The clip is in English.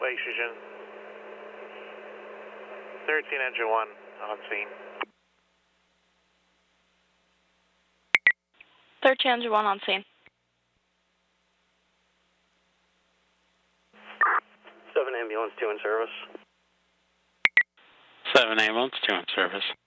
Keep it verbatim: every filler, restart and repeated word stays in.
Oxygen. thirteen engine one on scene. thirteen engine one on scene. seven ambulance two in service. seven ambulance two in service.